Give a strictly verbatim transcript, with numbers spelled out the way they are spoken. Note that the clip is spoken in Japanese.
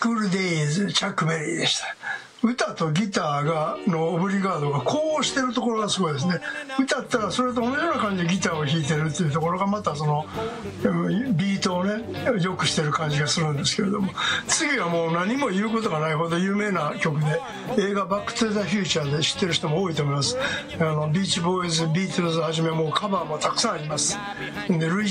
クールデイズチャック・ベリーでした。歌とギターがのオブリガードがこうしてるところがすごいですね。歌ったらそれと同じような感じでギターを弾いてるっていうところがまたそのビートをねよくしてる感じがするんですけれども、次はもう何も言うことがないほど有名な曲で、映画「バック・トゥ・ザ・フューチャー」で知ってる人も多いと思います。あのビーチボーイズ、ビートルズはじめもうカバーもたくさんあります。でルイ